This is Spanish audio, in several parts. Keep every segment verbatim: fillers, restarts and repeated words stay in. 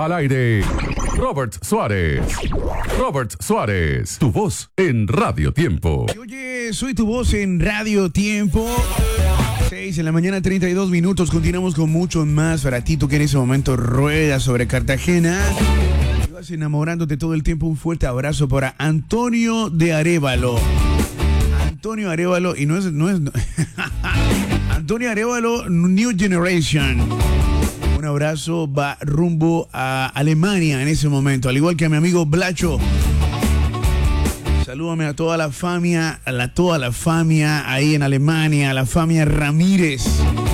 Al aire, Robert Suárez. Robert Suárez, tu voz en Radio Tiempo. Oye, soy tu voz en Radio Tiempo. seis de la mañana, treinta y dos minutos. Continuamos con mucho más para ti. Tú que en ese momento ruedas sobre Cartagena. Y vas enamorándote todo el tiempo. Un fuerte abrazo para Antonio de Arévalo. Antonio Arévalo, y no es... No es no. Antonio Arévalo, New Generation. Un abrazo, va rumbo a Alemania en ese momento, al igual que a mi amigo Blacho. Salúdame a toda la familia, a la, toda la familia ahí en Alemania, a la familia Ramírez.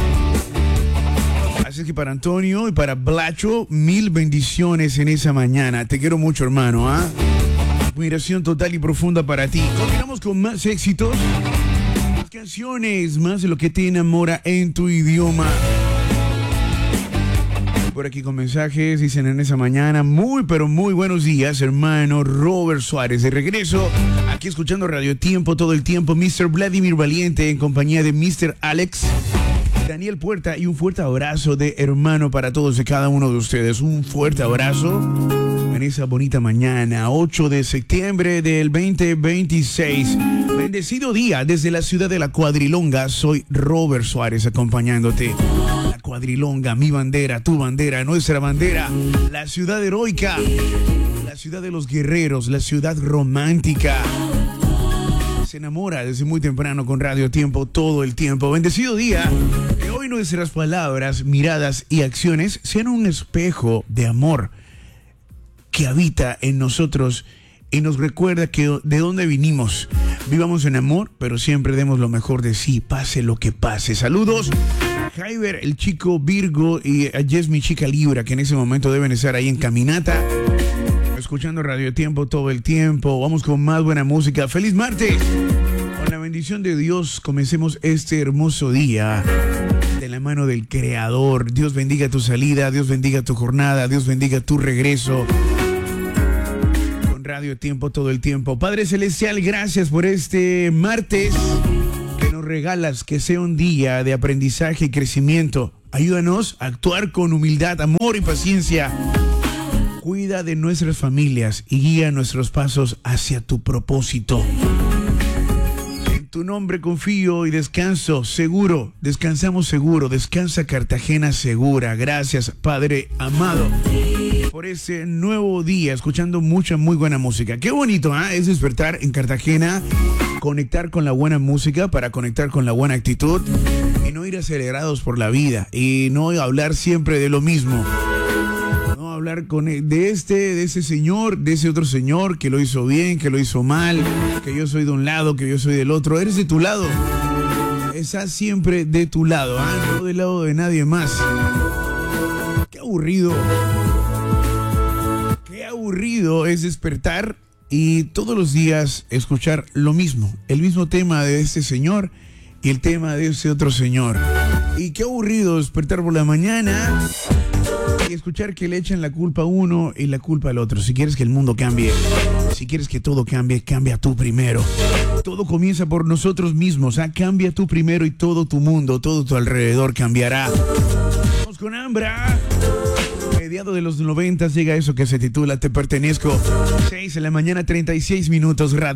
Así que para Antonio y para Blacho, mil bendiciones en esa mañana. Te quiero mucho, hermano, ¿ah? ¿eh? Admiración total y profunda para ti. Continuamos con más éxitos, más canciones, más de lo que te enamora en tu idioma. Por aquí con mensajes, dicen en esa mañana, muy pero muy buenos días, hermano Robert Suárez. De regreso, aquí escuchando Radio Tiempo todo el tiempo, mister Vladimir Valiente en compañía de mister Alex, Daniel Puerta, y un fuerte abrazo de hermano para todos y cada uno de ustedes. Un fuerte abrazo en esa bonita mañana, ocho de septiembre del veinte veintiséis. Bendecido día desde la ciudad de La Cuadrilonga. Soy Robert Suárez acompañándote. La Cuadrilonga, mi bandera, tu bandera, nuestra bandera. La ciudad heroica, la ciudad de los guerreros, la ciudad romántica. Se enamora desde muy temprano con Radio Tiempo todo el tiempo. Bendecido día. Que hoy nuestras palabras, miradas y acciones sean un espejo de amor que habita en nosotros y nos recuerda que de dónde vinimos. Vivamos en amor, pero siempre demos lo mejor de sí, pase lo que pase. Saludos a Jaiber, el chico Virgo, y a Jess, mi chica Libra, que en ese momento deben estar ahí en caminata, escuchando Radio Tiempo todo el tiempo. Vamos con más buena música. ¡Feliz martes! Con la bendición de Dios, comencemos este hermoso día de la mano del Creador. Dios bendiga tu salida, Dios bendiga tu jornada, Dios bendiga tu regreso. Radio Tiempo todo el tiempo. Padre Celestial, gracias por este martes que nos regalas, que sea un día de aprendizaje y crecimiento. Ayúdanos a actuar con humildad, amor y paciencia. Cuida de nuestras familias y guía nuestros pasos hacia tu propósito. En tu nombre confío y descanso seguro. Descansamos seguro. Descansa Cartagena segura. Gracias, Padre amado, por ese nuevo día, escuchando mucha, muy buena música. Qué bonito, ¿eh? Es despertar en Cartagena, conectar con la buena música para conectar con la buena actitud y no ir acelerados por la vida y no hablar siempre de lo mismo. No hablar con de este, de ese señor, de ese otro señor que lo hizo bien, que lo hizo mal, que yo soy de un lado, que yo soy del otro. Eres de tu lado. Estás siempre de tu lado, ¿eh? No del lado de nadie más. Qué aburrido. Qué aburrido es despertar y todos los días escuchar lo mismo, el mismo tema de este señor y el tema de ese otro señor. Y qué aburrido despertar por la mañana y escuchar que le echan la culpa a uno y la culpa al otro. Si quieres que el mundo cambie, si quieres que todo cambie, cambia tú primero. Todo comienza por nosotros mismos, ¿eh? Cambia tú primero y todo tu mundo, todo tu alrededor cambiará. Vamos con Ambra. Mediados de los noventas llega eso que se titula Te Pertenezco. seis de la mañana, treinta y seis minutos. Radio